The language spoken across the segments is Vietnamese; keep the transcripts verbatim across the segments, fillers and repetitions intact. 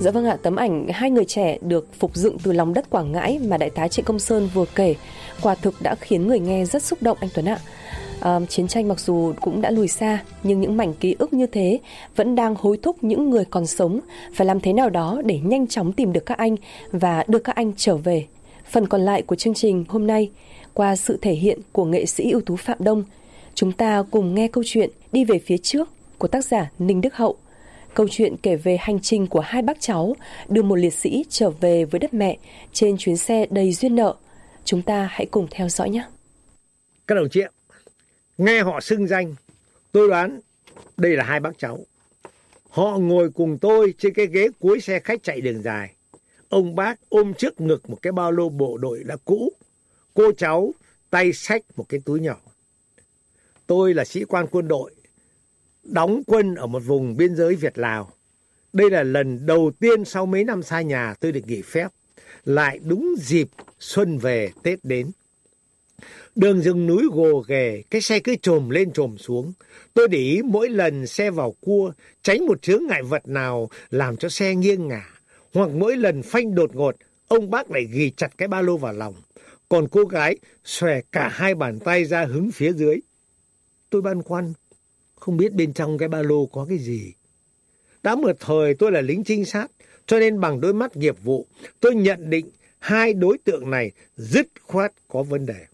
Dạ vâng ạ, tấm ảnh hai người trẻ được phục dựng từ lòng đất Quảng Ngãi mà Đại tá Trịnh Công Sơn vừa kể quả thực đã khiến người nghe rất xúc động anh Tuấn ạ. À, chiến tranh mặc dù cũng đã lùi xa, nhưng những mảnh ký ức như thế vẫn đang hối thúc những người còn sống phải làm thế nào đó để nhanh chóng tìm được các anh và đưa các anh trở về. Phần còn lại của chương trình hôm nay, qua sự thể hiện của nghệ sĩ ưu tú Phạm Đông, chúng ta cùng nghe câu chuyện Đi về phía trước của tác giả Ninh Đức Hậu. Câu chuyện kể về hành trình của hai bác cháu đưa một liệt sĩ trở về với đất mẹ trên chuyến xe đầy duyên nợ. Chúng ta hãy cùng theo dõi nhé. Các đồng chí ạ, nghe họ xưng danh, tôi đoán đây là hai bác cháu. Họ ngồi cùng tôi trên cái ghế cuối xe khách chạy đường dài. Ông bác ôm trước ngực một cái ba lô bộ đội đã cũ. Cô cháu tay xách một cái túi nhỏ. Tôi là sĩ quan quân đội, đóng quân ở một vùng biên giới Việt-Lào. Đây là lần đầu tiên sau mấy năm xa nhà tôi được nghỉ phép, lại đúng dịp xuân về Tết đến. Đường rừng núi gồ ghề, cái xe cứ chồm lên chồm xuống. Tôi để ý mỗi lần xe vào cua, tránh một chướng ngại vật nào làm cho xe nghiêng ngả. Hoặc mỗi lần phanh đột ngột, ông bác lại ghì chặt cái ba lô vào lòng. Còn cô gái xòe cả hai bàn tay ra hứng phía dưới. Tôi băn khoăn, không biết bên trong cái ba lô có cái gì. Đã một thời tôi là lính trinh sát, cho nên bằng đôi mắt nghiệp vụ, tôi nhận định hai đối tượng này dứt khoát có vấn đề.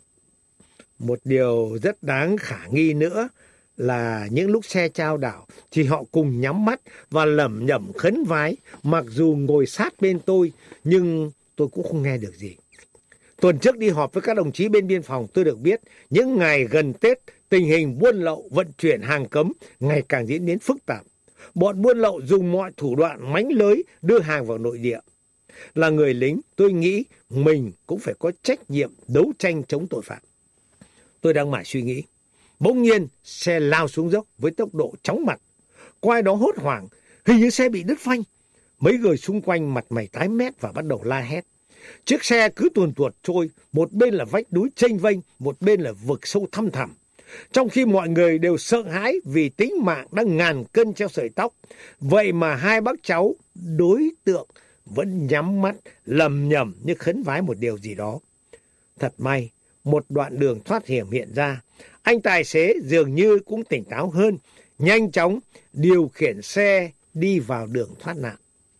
Một điều rất đáng khả nghi nữa là những lúc xe chao đảo thì họ cùng nhắm mắt và lẩm nhẩm khấn vái, mặc dù ngồi sát bên tôi nhưng tôi cũng không nghe được gì. Tuần trước đi họp với các đồng chí bên biên phòng, tôi được biết những ngày gần Tết tình hình buôn lậu vận chuyển hàng cấm ngày càng diễn biến phức tạp. Bọn buôn lậu dùng mọi thủ đoạn mánh lưới đưa hàng vào nội địa. Là người lính, tôi nghĩ mình cũng phải có trách nhiệm đấu tranh chống tội phạm. Tôi đang mải suy nghĩ. Bỗng nhiên xe lao xuống dốc với tốc độ chóng mặt. Có ai đó hốt hoảng, hình như xe bị đứt phanh. Mấy người xung quanh mặt mày tái mét và bắt đầu la hét. Chiếc xe cứ tuồn tuột trôi, một bên là vách núi chênh vênh, một bên là vực sâu thăm thẳm. Trong khi mọi người đều sợ hãi vì tính mạng đang ngàn cân treo sợi tóc, vậy mà hai bác cháu đối tượng vẫn nhắm mắt lầm nhầm như khấn vái một điều gì đó. Thật may, một đoạn đường thoát hiểm hiện ra. Anh tài xế dường như cũng tỉnh táo hơn, nhanh chóng điều khiển xe đi vào đường thoát nạn.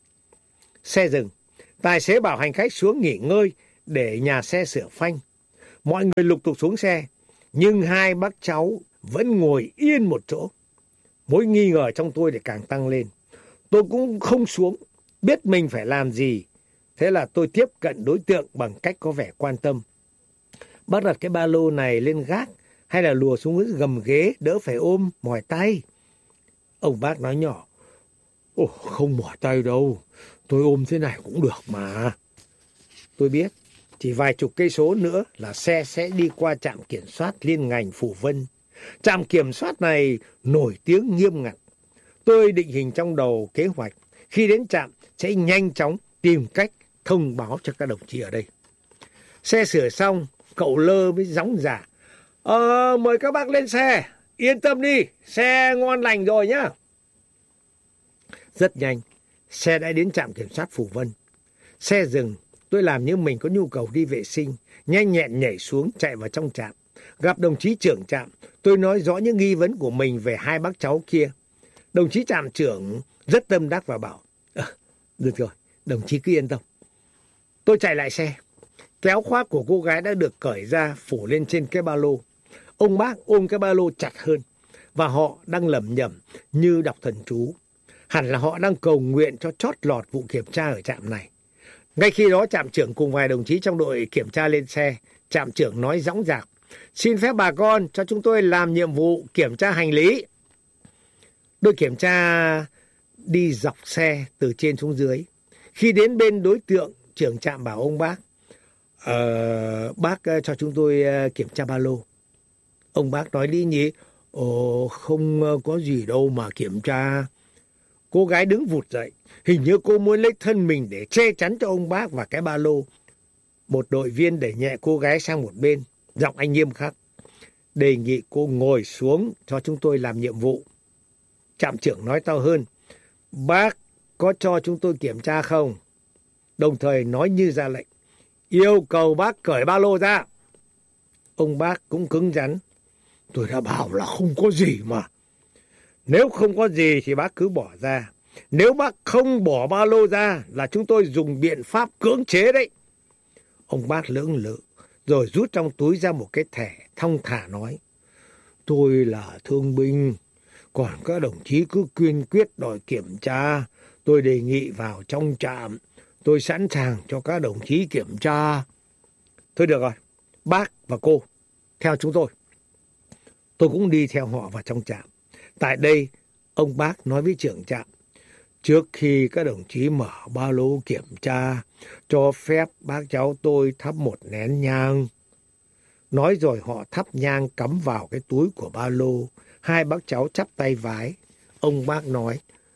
Xe dừng, tài xế bảo hành khách xuống nghỉ ngơi để nhà xe sửa phanh. Mọi người lục tục xuống xe, nhưng hai bác cháu vẫn ngồi yên một chỗ. Mối nghi ngờ trong tôi để càng tăng lên. Tôi cũng không xuống, biết mình phải làm gì. Thế là tôi tiếp cận đối tượng bằng cách có vẻ quan tâm. Bác đặt cái ba lô này lên gác hay là lùa xuống gầm ghế đỡ phải ôm mỏi tay? Ông bác nói nhỏ, ồ, không mỏi tay đâu, tôi ôm thế này cũng được mà. Tôi biết, chỉ vài chục cây số nữa là xe sẽ đi qua trạm kiểm soát liên ngành Phủ Vân. Trạm kiểm soát này nổi tiếng nghiêm ngặt. Tôi định hình trong đầu kế hoạch, khi đến trạm sẽ nhanh chóng tìm cách thông báo cho các đồng chí ở đây. Xe sửa xong, cậu Lơ mới gióng giả. Ờ, mời các bác lên xe, yên tâm đi, xe ngon lành rồi nhá. Rất nhanh, xe đã đến trạm kiểm soát Phủ Vân. Xe dừng, tôi làm như mình có nhu cầu đi vệ sinh, nhanh nhẹn nhảy xuống chạy vào trong trạm. Gặp đồng chí trưởng trạm, tôi nói rõ những nghi vấn của mình về hai bác cháu kia. Đồng chí trạm trưởng rất tâm đắc và bảo, à, được rồi, đồng chí cứ yên tâm. Tôi chạy lại xe, kéo khoác của cô gái đã được cởi ra phủ lên trên cái ba lô. Ông bác ôm cái ba lô chặt hơn và họ đang lẩm nhẩm như đọc thần chú. Hẳn là họ đang cầu nguyện cho chót lọt vụ kiểm tra ở trạm này. Ngay khi đó trạm trưởng cùng vài đồng chí trong đội kiểm tra lên xe. Trạm trưởng nói dõng dạc, xin phép bà con cho chúng tôi làm nhiệm vụ kiểm tra hành lý. Đội kiểm tra đi dọc xe từ trên xuống dưới. Khi đến bên đối tượng, trưởng trạm bảo ông bác, Ờ, bác cho chúng tôi kiểm tra ba lô. Ông bác nói đi nhỉ? Ồ, không có gì đâu mà kiểm tra. Cô gái đứng vụt dậy, hình như cô muốn lấy thân mình để che chắn cho ông bác và cái ba lô. Một đội viên đẩy nhẹ cô gái sang một bên, giọng anh nghiêm khắc, đề nghị cô ngồi xuống cho chúng tôi làm nhiệm vụ. Trạm trưởng nói to hơn, bác có cho chúng tôi kiểm tra không? Đồng thời nói như ra lệnh, yêu cầu bác cởi ba lô ra. Ông bác cũng cứng rắn, tôi đã bảo là không có gì mà. Nếu không có gì thì bác cứ bỏ ra. Nếu bác không bỏ ba lô ra là chúng tôi dùng biện pháp cưỡng chế đấy. Ông bác lưỡng lự, rồi rút trong túi ra một cái thẻ, thong thả nói, tôi là thương binh, còn các đồng chí cứ kiên quyết đòi kiểm tra, tôi đề nghị vào trong trạm, tôi sẵn sàng cho các đồng chí kiểm tra. Thôi được rồi, bác và cô, theo chúng tôi. Tôi cũng đi theo họ vào trong trạm. Tại đây, ông bác nói với trưởng trạm, trước khi các đồng chí mở ba lô kiểm tra, cho phép bác cháu tôi thắp một nén nhang. Nói rồi họ thắp nhang cắm vào cái túi của ba lô. Hai bác cháu chắp tay vái. Ông bác nói,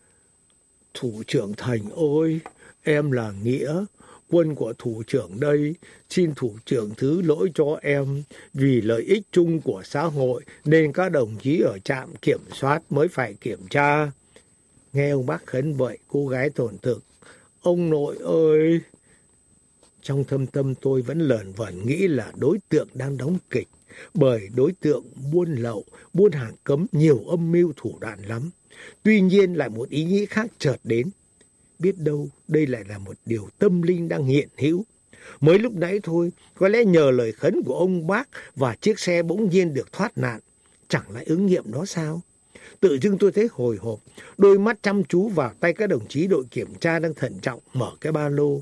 thủ trưởng Thành ơi, em là Nghĩa, quân của thủ trưởng đây, xin thủ trưởng thứ lỗi cho em, vì lợi ích chung của xã hội nên các đồng chí ở trạm kiểm soát mới phải kiểm tra. Nghe ông bác khấn vậy, cô gái thổn thức, ông nội ơi. Trong thâm tâm tôi vẫn lởn vởn nghĩ là đối tượng đang đóng kịch, bởi đối tượng buôn lậu, buôn hàng cấm nhiều âm mưu thủ đoạn lắm. Tuy nhiên lại một ý nghĩ khác chợt đến. Biết đâu đây lại là một điều tâm linh đang hiện hữu. Mới lúc nãy thôi, có lẽ nhờ lời khấn của ông bác và chiếc xe bỗng nhiên được thoát nạn. Chẳng lại ứng nghiệm đó sao? Tự dưng tôi thấy hồi hộp, đôi mắt chăm chú vào tay các đồng chí đội kiểm tra đang thận trọng mở cái ba lô.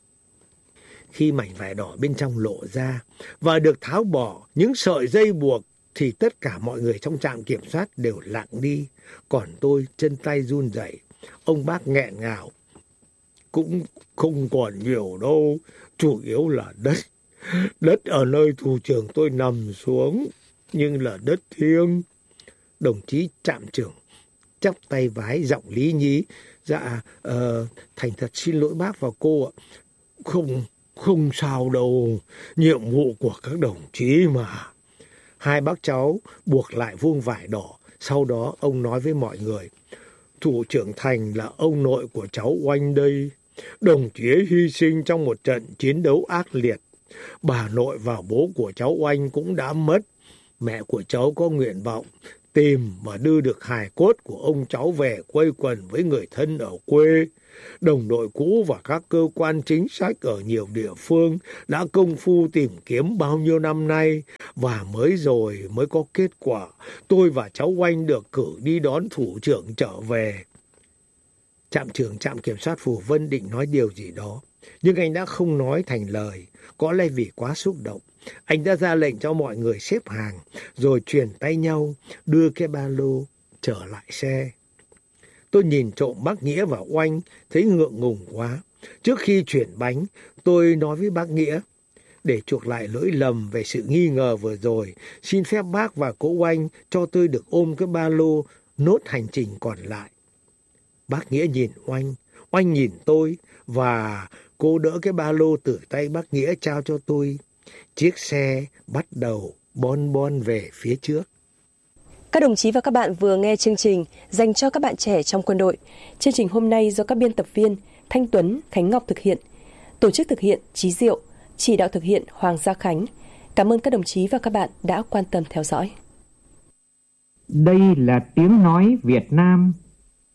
Khi mảnh vải đỏ bên trong lộ ra và được tháo bỏ những sợi dây buộc thì tất cả mọi người trong trạm kiểm soát đều lặng đi. Còn tôi chân tay run rẩy. Ông bác nghẹn ngào, cũng không còn nhiều đâu, chủ yếu là đất. Đất ở nơi thủ trưởng tôi nằm xuống, nhưng là đất thiêng. Đồng chí trạm trưởng chắp tay vái giọng lý nhí, dạ, uh, thành thật xin lỗi bác và cô ạ. Không, không sao đâu, nhiệm vụ của các đồng chí mà. Hai bác cháu buộc lại vuông vải đỏ, sau đó ông nói với mọi người, thủ trưởng Thành là ông nội của cháu Oanh đây. Đồng chí ấy hy sinh trong một trận chiến đấu ác liệt. Bà nội và bố của cháu Oanh cũng đã mất. Mẹ của cháu có nguyện vọng tìm và đưa được hài cốt của ông cháu về quây quần với người thân ở quê. Đồng đội cũ và các cơ quan chính sách ở nhiều địa phương đã công phu tìm kiếm bao nhiêu năm nay, và mới rồi mới có kết quả. Tôi và cháu Oanh được cử đi đón thủ trưởng trở về. Trạm trưởng trạm kiểm soát Phù Vân định nói điều gì đó, nhưng anh đã không nói thành lời, có lẽ vì quá xúc động. Anh đã ra lệnh cho mọi người xếp hàng, rồi truyền tay nhau, đưa cái ba lô trở lại xe. Tôi nhìn trộm bác Nghĩa và Oanh, thấy ngượng ngùng quá. Trước khi chuyển bánh, tôi nói với bác Nghĩa, để chuộc lại lỗi lầm về sự nghi ngờ vừa rồi, xin phép bác và cô Oanh cho tôi được ôm cái ba lô nốt hành trình còn lại. Bác Nghĩa nhìn Oanh, Oanh nhìn tôi, và cô đỡ cái ba lô từ tay bác Nghĩa trao cho tôi. Chiếc xe bắt đầu bon bon về phía trước. Các đồng chí và các bạn vừa nghe chương trình dành cho các bạn trẻ trong quân đội. Chương trình hôm nay do các biên tập viên Thanh Tuấn, Khánh Ngọc thực hiện. Tổ chức thực hiện Chí Diệu, chỉ đạo thực hiện Hoàng Gia Khánh. Cảm ơn các đồng chí và các bạn đã quan tâm theo dõi. Đây là tiếng nói Việt Nam